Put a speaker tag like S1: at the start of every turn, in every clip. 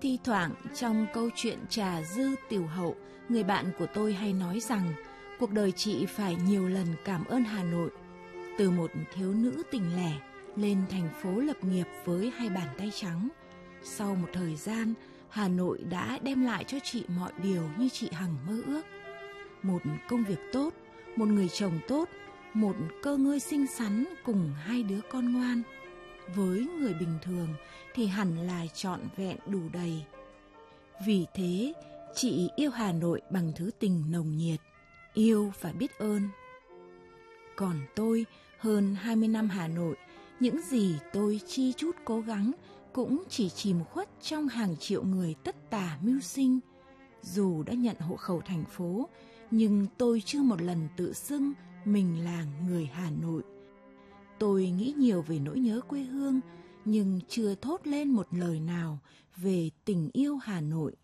S1: Thi thoảng trong câu chuyện Trà Dư Tiểu Hậu, người bạn của tôi hay nói rằng cuộc đời chị phải nhiều lần cảm ơn Hà Nội. Từ một thiếu nữ tình lẻ lên thành phố lập nghiệp với hai bàn tay trắng. Sau một thời gian, Hà Nội đã đem lại cho chị mọi điều như chị hằng mơ ước. Một công việc tốt, một người chồng tốt, một cơ ngơi xinh xắn cùng hai đứa con ngoan. Với người bình thường thì hẳn là trọn vẹn đủ đầy. Vì thế, chị yêu Hà Nội bằng thứ tình nồng nhiệt, yêu và biết ơn. Còn tôi, hơn 20 năm Hà Nội, những gì tôi chi chút cố gắng cũng chỉ chìm khuất trong hàng triệu người tất tả mưu sinh. Dù đã nhận hộ khẩu thành phố, nhưng tôi chưa một lần tự xưng mình là người Hà Nội. Tôi nghĩ nhiều về nỗi nhớ quê hương, nhưng chưa thốt lên một lời nào về tình yêu Hà Nội.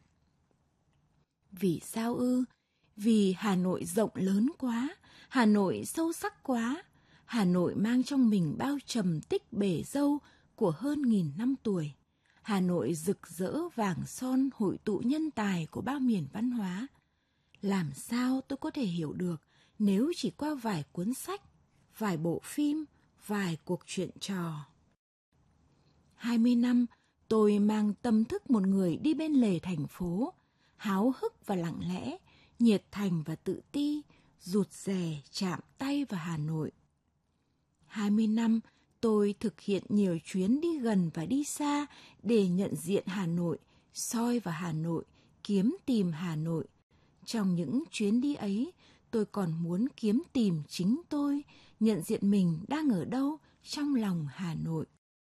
S1: Vì sao ư? Vì Hà Nội rộng lớn quá, Hà Nội sâu sắc quá. Hà Nội mang trong mình bao trầm tích bể dâu của hơn 1000 năm tuổi. Hà Nội rực rỡ vàng son hội tụ nhân tài của bao miền văn hóa. Làm sao tôi có thể hiểu được nếu chỉ qua vài cuốn sách, vài bộ phim, vài cuộc chuyện trò. 20 năm, tôi mang tâm thức một người đi bên lề thành phố, háo hức và lặng lẽ, nhiệt thành và tự ti, rụt rè chạm tay vào Hà Nội. 20 năm, tôi thực hiện nhiều chuyến đi gần và đi xa để nhận diện Hà Nội, soi vào Hà Nội, kiếm tìm Hà Nội. Trong những chuyến đi ấy, tôi còn muốn kiếm tìm chính tôi, nhận diện mình đang ở đâu trong lòng Hà Nội.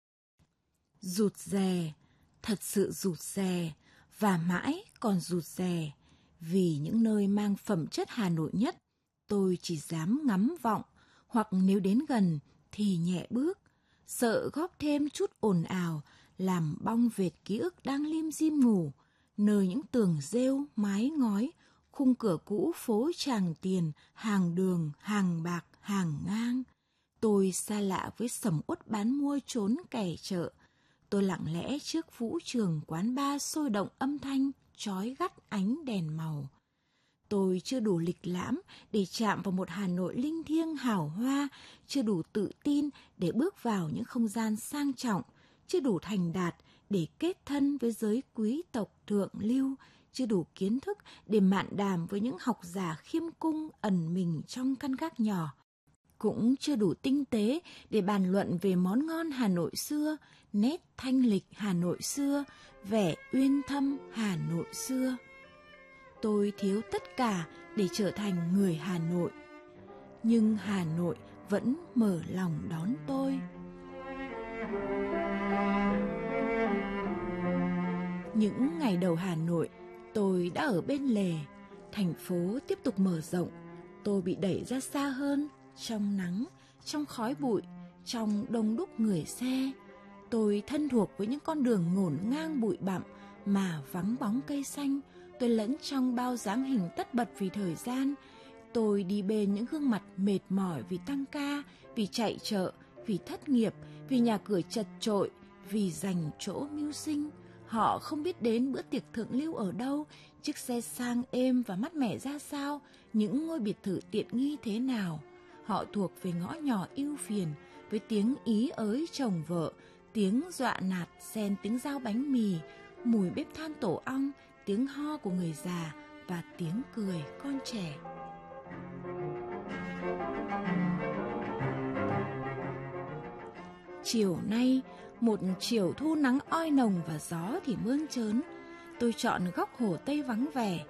S1: Rụt rè, thật sự rụt rè, và mãi còn rụt rè, vì những nơi mang phẩm chất Hà Nội nhất, tôi chỉ dám ngắm vọng, hoặc nếu đến gần thì nhẹ bước, sợ góp thêm chút ồn ào, làm bong vệt ký ức đang lim dim ngủ, nơi những tường rêu, mái ngói, khung cửa cũ phố Tràng Tiền, hàng đường, hàng bạc, hàng ngang. Tôi xa lạ với sầm uất bán mua trốn kẻ chợ. Tôi lặng lẽ trước vũ trường quán bar sôi động âm thanh, chói gắt ánh đèn màu. Tôi chưa đủ lịch lãm để chạm vào một Hà Nội linh thiêng hào hoa, chưa đủ tự tin để bước vào những không gian sang trọng, chưa đủ thành đạt để kết thân với giới quý tộc thượng lưu, chưa đủ kiến thức để mạn đàm với những học giả khiêm cung ẩn mình trong căn gác nhỏ. Cũng chưa đủ tinh tế để bàn luận về món ngon Hà Nội xưa, nét thanh lịch Hà Nội xưa, vẻ uyên thâm Hà Nội xưa. Tôi thiếu tất cả để trở thành người Hà Nội. Nhưng Hà Nội vẫn mở lòng đón tôi. Những ngày đầu Hà Nội, tôi đã ở bên lề. Thành phố tiếp tục mở rộng. Tôi bị đẩy ra xa hơn, trong nắng, trong khói bụi, trong đông đúc người xe. Tôi thân thuộc với những con đường ngổn ngang bụi bặm mà vắng bóng cây xanh. Tôi lẫn trong bao dáng hình tất bật vì thời gian. Tôi đi bên những gương mặt mệt mỏi vì tăng ca, vì chạy chợ, vì thất nghiệp, vì nhà cửa chật chội, vì dành chỗ mưu sinh. Họ không biết đến bữa tiệc thượng lưu ở đâu, chiếc xe sang êm và mát mẻ ra sao, những ngôi biệt thự tiện nghi thế nào. Họ thuộc về ngõ nhỏ ưu phiền, với tiếng ý ới chồng vợ, tiếng dọa nạt xen tiếng rao bánh mì, mùi bếp than tổ ong, tiếng ho của người già và tiếng cười con trẻ. Chiều nay, một chiều thu nắng oi nồng và gió thì mơn trớn. Tôi chọn góc hồ Tây vắng vẻ,